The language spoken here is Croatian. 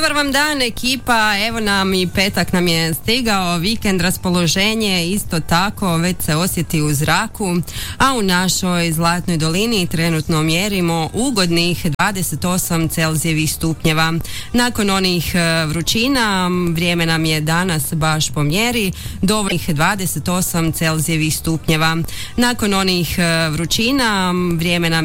Dobar vam dan ekipa, evo nam i petak nam je stigao, vikend, raspoloženje isto tako već se osjeti u zraku, a u našoj Zlatnoj dolini trenutno mjerimo ugodnih 28 Celzijevih stupnjeva. Nakon onih vrućina vrijeme nam je danas baš po mjeri, dovoljnih 28 Celzijevih stupnjeva. Nakon onih vrućina vrijeme nam